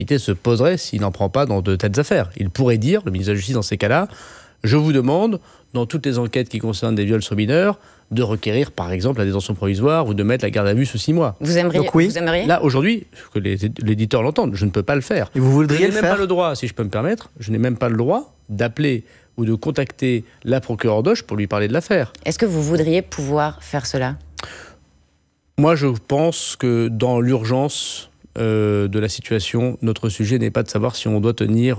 se poserait s'il n'en prend pas dans de telles affaires. Il pourrait dire, le ministre de la Justice dans ces cas-là, je vous demande, dans toutes les enquêtes qui concernent des viols sur mineurs, de requérir par exemple la détention provisoire ou de mettre la garde à vue sous 6 mois. Vous aimeriez, Donc, oui. vous aimeriez Là, aujourd'hui, que l'éditeur l'entende, je ne peux pas le faire. Et vous voudriez je le n'ai même faire pas le droit, si je peux me permettre, je n'ai même pas le droit d'appeler ou de contacter la procureure d'Auch pour lui parler de l'affaire. Est-ce que vous voudriez pouvoir faire cela ? Moi, je pense que dans l'urgence de la situation, notre sujet n'est pas de savoir si on doit tenir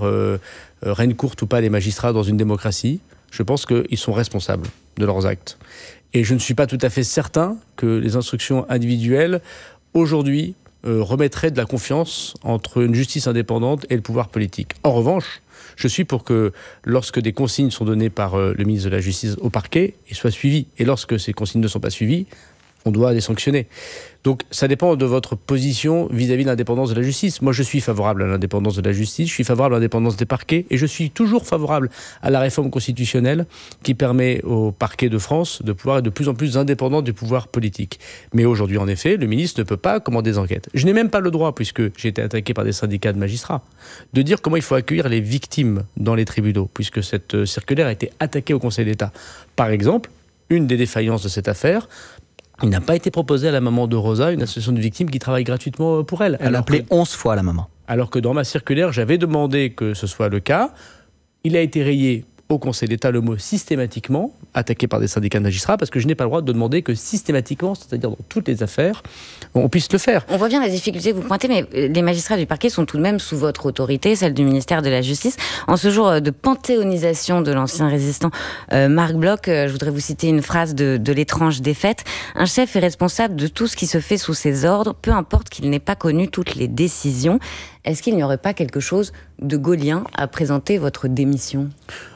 reine courte ou pas les magistrats dans une démocratie. Je pense qu'ils sont responsables de leurs actes. Et je ne suis pas tout à fait certain que les instructions individuelles, aujourd'hui, remettraient de la confiance entre une justice indépendante et le pouvoir politique. En revanche, je suis pour que, lorsque des consignes sont données par le ministre de la Justice au parquet, elles soient suivies. Et lorsque ces consignes ne sont pas suivies, on doit les sanctionner. Donc ça dépend de votre position vis-à-vis de l'indépendance de la justice. Moi, je suis favorable à l'indépendance de la justice, je suis favorable à l'indépendance des parquets, et je suis toujours favorable à la réforme constitutionnelle qui permet au parquet de France de pouvoir être de plus en plus indépendant du pouvoir politique. Mais aujourd'hui, en effet, le ministre ne peut pas commander des enquêtes. Je n'ai même pas le droit, puisque j'ai été attaqué par des syndicats de magistrats, de dire comment il faut accueillir les victimes dans les tribunaux, puisque cette circulaire a été attaquée au Conseil d'État. Par exemple, une des défaillances de cette affaire, il n'a pas été proposé à la maman de Rosa, une association de victimes qui travaille gratuitement pour elle. Elle a appelé 11 fois la maman. Alors que dans ma circulaire, j'avais demandé que ce soit le cas. Il a été rayé au Conseil d'État le mot systématiquement, attaqué par des syndicats de magistrats, parce que je n'ai pas le droit de demander que systématiquement, c'est-à-dire dans toutes les affaires, on puisse le faire. On voit bien la difficulté que vous pointez, mais les magistrats du parquet sont tout de même sous votre autorité, celle du ministère de la Justice. En ce jour de panthéonisation de l'ancien résistant Marc Bloch, je voudrais vous citer une phrase de L'étrange défaite. Un chef est responsable de tout ce qui se fait sous ses ordres, peu importe qu'il n'ait pas connu toutes les décisions. Est-ce qu'il n'y aurait pas quelque chose de gaullien à présenter votre démission ?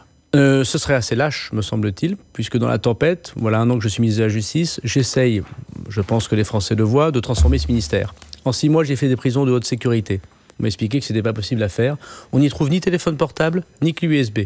Ce serait assez lâche, me semble-t-il, puisque dans la tempête, voilà 1 an que je suis ministre de la Justice, j'essaye, je pense que les Français le voient, de transformer ce ministère. En 6 mois, j'ai fait des prisons de haute sécurité. On m'a expliqué que ce n'était pas possible à faire. On n'y trouve ni téléphone portable, ni clé USB.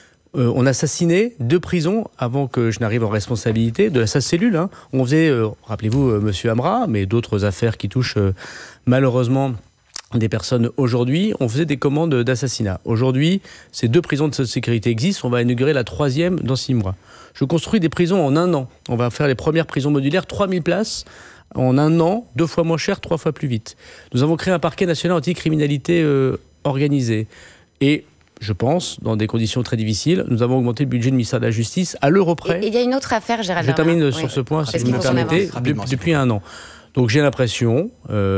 On assassinait 2 prisons avant que je n'arrive en responsabilité de sa cellule. Hein. On faisait, rappelez-vous, Monsieur Amra, mais d'autres affaires qui touchent malheureusement des personnes aujourd'hui, on faisait des commandes d'assassinat. Aujourd'hui, ces 2 prisons de sécurité existent, on va inaugurer la 3e dans 6 mois. Je construis des prisons en 1 an. On va faire les premières prisons modulaires, 3000 places, en 1 an, 2 fois moins cher, 3 fois plus vite. Nous avons créé un parquet national anti-criminalité organisé. Et je pense, dans des conditions très difficiles, nous avons augmenté le budget du ministère de la Justice à l'euro près. Et il y a une autre affaire, Gérald Je Darmanin. termine sur ce point, si vous me permettez, depuis 1 an. Donc j'ai l'impression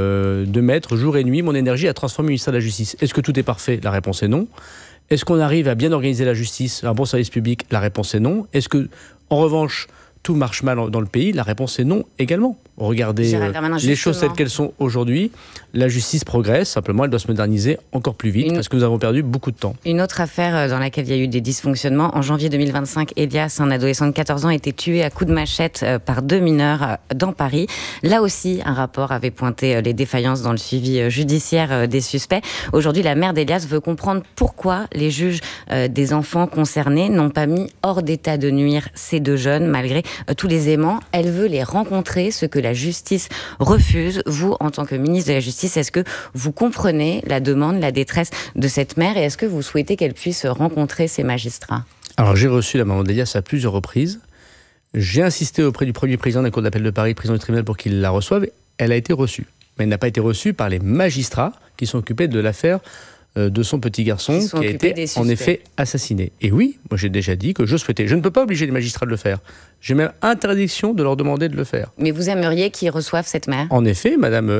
de mettre jour et nuit mon énergie à transformer le ministère de la Justice. Est-ce que tout est parfait ? La réponse est non. Est-ce qu'on arrive à bien organiser la justice, un bon service public ? La réponse est non. Est-ce que, en revanche, tout marche mal dans le pays ? La réponse est non également. Regardez les choses telles qu'elles sont aujourd'hui. La justice progresse, simplement elle doit se moderniser encore plus vite parce que nous avons perdu beaucoup de temps. Une autre affaire dans laquelle il y a eu des dysfonctionnements. En janvier 2025, Elias, un adolescent de 14 ans, a été tué à coups de machette par 2 mineurs dans Paris. Là aussi, un rapport avait pointé les défaillances dans le suivi judiciaire des suspects. Aujourd'hui, la mère d'Elias veut comprendre pourquoi les juges des enfants concernés n'ont pas mis hors d'état de nuire ces 2 jeunes, malgré tous les aimants. Elle veut les rencontrer, ce que la justice refuse. Vous, en tant que ministre de la Justice, est-ce que vous comprenez la demande, la détresse de cette mère et est-ce que vous souhaitez qu'elle puisse rencontrer ces magistrats ? Alors, j'ai reçu la maman d'Elias à plusieurs reprises. J'ai insisté auprès du premier président de la Cour d'appel de Paris, président du tribunal, pour qu'il la reçoive. Elle a été reçue. Mais elle n'a pas été reçue par les magistrats qui sont occupés de l'affaire de son petit garçon qui a été en effet assassiné. Et oui, moi j'ai déjà dit que je souhaitais. Je ne peux pas obliger les magistrats de le faire. J'ai même interdiction de leur demander de le faire. Mais vous aimeriez qu'ils reçoivent cette mère ? En effet, Madame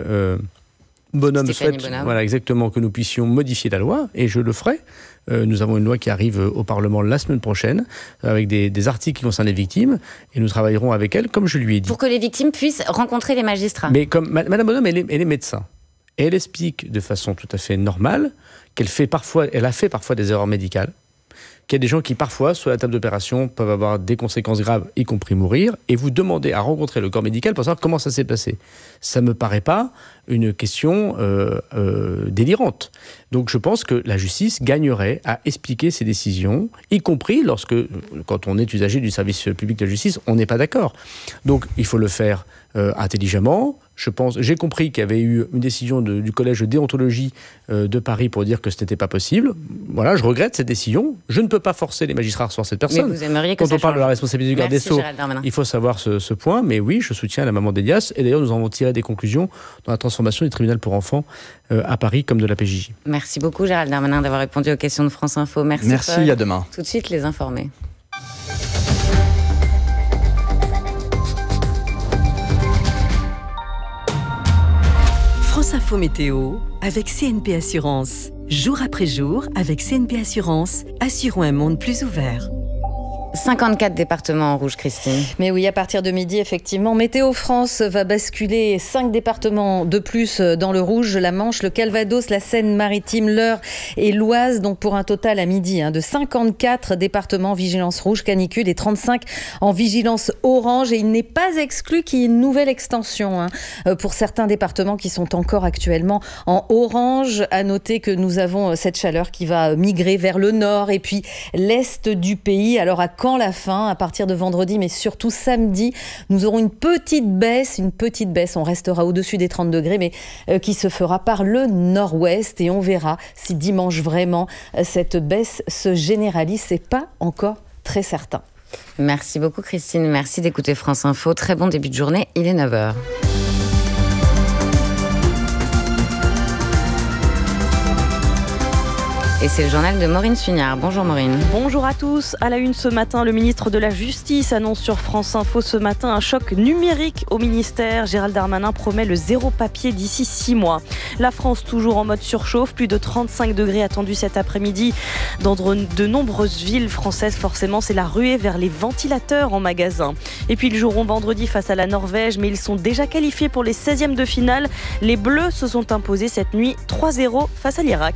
Bonhomme Stéphanie souhaite Bonhomme. voilà, exactement que nous puissions modifier la loi, et je le ferai. Nous avons une loi qui arrive au Parlement la semaine prochaine, avec des articles qui concernent les victimes, et nous travaillerons avec elle, comme je lui ai dit. Pour que les victimes puissent rencontrer les magistrats. Mais comme Madame Bonhomme, elle est médecin. Et elle explique de façon tout à fait normale qu'elle a fait parfois des erreurs médicales, qu'il y a des gens qui parfois, sur la table d'opération, peuvent avoir des conséquences graves, y compris mourir, et vous demandez à rencontrer le corps médical pour savoir comment ça s'est passé. Ça ne me paraît pas une question délirante. Donc je pense que la justice gagnerait à expliquer ses décisions, y compris quand on est usager du service public de la justice, on n'est pas d'accord. Donc il faut le faire intelligemment. J'ai compris qu'il y avait eu une décision du collège de déontologie de Paris pour dire que ce n'était pas possible. Voilà, je regrette cette décision. Je ne peux pas forcer les magistrats à recevoir cette personne. Mais vous aimeriez que quand on parle de la responsabilité du garde des Sceaux, il faut savoir ce point. Mais oui, je soutiens la maman d'Elias. Et d'ailleurs, nous avons tiré des conclusions dans la transformation du tribunal pour enfants à Paris comme de la PJJ. Merci beaucoup Gérald Darmanin d'avoir répondu aux questions de France Info. Merci, à demain. Tout de suite, les informés. France Info Météo avec CNP Assurance. Jour après jour, avec CNP Assurance, assurons un monde plus ouvert. 54 départements en rouge, Christine. Mais oui, à partir de midi, effectivement, Météo France va basculer 5 départements de plus dans le rouge, la Manche, le Calvados, la Seine-Maritime, l'Eure et l'Oise, donc pour un total à midi de 54 départements en vigilance rouge canicule et 35 en vigilance orange. Et il n'est pas exclu qu'il y ait une nouvelle extension pour certains départements qui sont encore actuellement en orange. À noter que nous avons cette chaleur qui va migrer vers le nord et puis l'est du pays. Alors à quand la fin? À partir de vendredi, mais surtout samedi, nous aurons une petite baisse. On restera au-dessus des 30 degrés, mais qui se fera par le nord-ouest. Et on verra si dimanche, vraiment, cette baisse se généralise. C'est pas encore très certain. Merci beaucoup, Christine. Merci d'écouter France Info. Très bon début de journée. Il est 9h. Et c'est le journal de Maureen Sugnard. Bonjour Maureen. Bonjour à tous. À la une ce matin, le ministre de la Justice annonce sur France Info ce matin un choc numérique au ministère. Gérald Darmanin promet le zéro papier d'ici 6 mois. La France toujours en mode surchauffe. Plus de 35 degrés attendus cet après-midi. Dans de nombreuses villes françaises, forcément, c'est la ruée vers les ventilateurs en magasin. Et puis ils joueront vendredi face à la Norvège, mais ils sont déjà qualifiés pour les 16e de finale. Les Bleus se sont imposés cette nuit 3-0 face à l'Irak.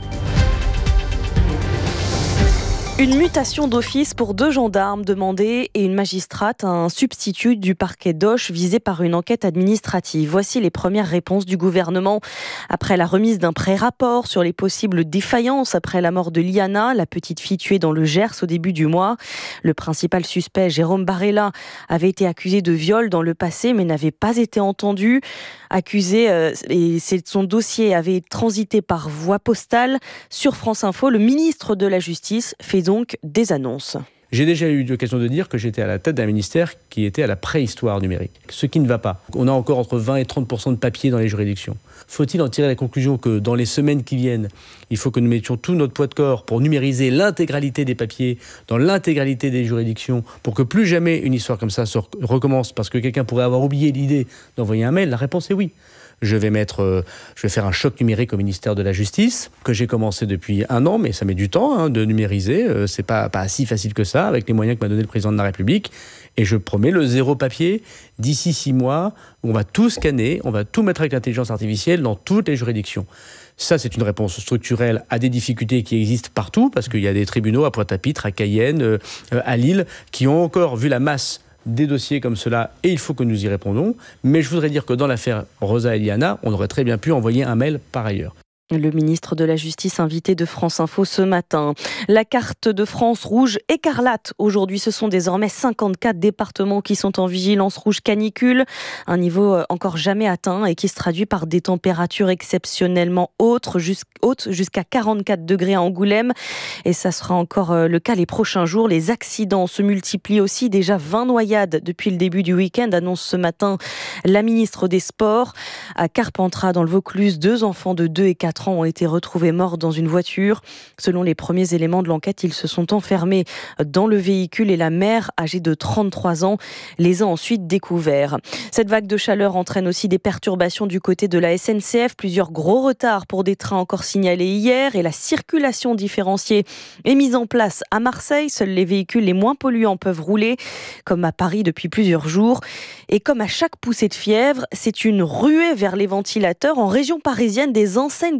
Une mutation d'office pour 2 gendarmes demandés et une magistrate, un substitut du parquet d'Auch visé par une enquête administrative. Voici les premières réponses du gouvernement. Après la remise d'un pré-rapport sur les possibles défaillances après la mort de Liana, la petite fille tuée dans le Gers au début du mois, le principal suspect, Jérôme Barella, avait été accusé de viol dans le passé mais n'avait pas été entendu. Accusé, et son dossier avait transité par voie postale. Sur France Info, le ministre de la Justice fait donc des annonces. J'ai déjà eu l'occasion de dire que j'étais à la tête d'un ministère qui était à la préhistoire numérique, ce qui ne va pas. On a encore entre 20 et 30% de papier dans les juridictions. Faut-il en tirer la conclusion que dans les semaines qui viennent, il faut que nous mettions tout notre poids de corps pour numériser l'intégralité des papiers dans l'intégralité des juridictions pour que plus jamais une histoire comme ça se recommence parce que quelqu'un pourrait avoir oublié l'idée d'envoyer un mail? La réponse est oui. Je vais faire un choc numérique au ministère de la Justice, que j'ai commencé depuis 1 an, mais ça met du temps de numériser. C'est pas si facile que ça, avec les moyens que m'a donné le président de la République. Et je promets le zéro papier d'ici 6 mois, où on va tout scanner, on va tout mettre avec l'intelligence artificielle dans toutes les juridictions. Ça, c'est une réponse structurelle à des difficultés qui existent partout, parce qu'il y a des tribunaux à Pointe-à-Pitre, à Cayenne, à Lille, qui ont encore vu la masse des dossiers comme cela, et il faut que nous y répondons. Mais je voudrais dire que dans l'affaire Rosa et Liana, on aurait très bien pu envoyer un mail par ailleurs. Le ministre de la Justice invité de France Info ce matin. La carte de France rouge écarlate. Aujourd'hui, ce sont désormais 54 départements qui sont en vigilance rouge canicule. Un niveau encore jamais atteint et qui se traduit par des températures exceptionnellement hautes jusqu'à 44 degrés à Angoulême. Et ça sera encore le cas les prochains jours. Les accidents se multiplient aussi. Déjà 20 noyades depuis le début du week-end, annonce ce matin la ministre des Sports. À Carpentras, dans le Vaucluse, 2 enfants de 2 et 4 ans ont été retrouvés morts dans une voiture. Selon les premiers éléments de l'enquête, ils se sont enfermés dans le véhicule et la mère, âgée de 33 ans, les a ensuite découverts. Cette vague de chaleur entraîne aussi des perturbations du côté de la SNCF. Plusieurs gros retards pour des trains encore signalés hier et la circulation différenciée est mise en place à Marseille. Seuls les véhicules les moins polluants peuvent rouler, comme à Paris depuis plusieurs jours. Et comme à chaque poussée de fièvre, c'est une ruée vers les ventilateurs. En région parisienne, des enseignes de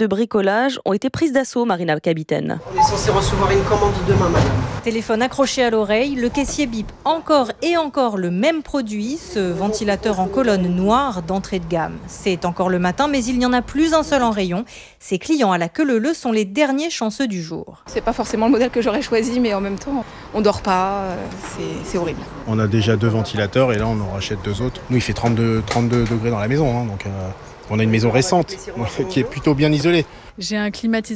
bricolage ont été prises d'assaut, Marina Capitaine. On est censé recevoir une commande demain, madame. Téléphone accroché à l'oreille, le caissier bip encore et encore le même produit, ce ventilateur en colonne noire d'entrée de gamme. C'est encore le matin, mais il n'y en a plus un seul en rayon. Ses clients à la queue leu-leu sont les derniers chanceux du jour. C'est pas forcément le modèle que j'aurais choisi, mais en même temps, on dort pas, c'est horrible. On a déjà 2 ventilateurs et là on en rachète 2 autres. Nous il fait 32 degrés dans la maison, donc on a une maison récente qui est plutôt bien isolée. J'ai un climatiseur